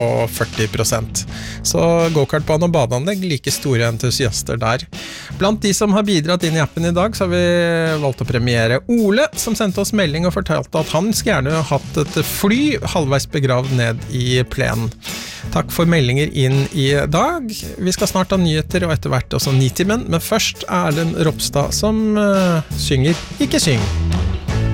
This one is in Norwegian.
40%. Så go-kartbane og badeanlegg, like store entusiaster der. Blant de som har bidratt inn i appen i dag, så har vi valgt å premiere Ole, som sendte oss melding og fortalte at han skulle gjerne hatt et fly halvveis begravd ned i plenen. Takk for meldinger inn i dag. Vi skal snart ha nyheter og etter hvert også Nitimen, men først Erlend Ropstad som synger Ikke syng.